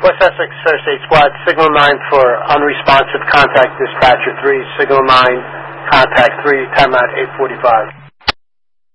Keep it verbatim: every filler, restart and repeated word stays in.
West Essex First Aid Squad, Signal nine for unresponsive, contact dispatcher three, Signal nine, contact three, time out eight forty-five.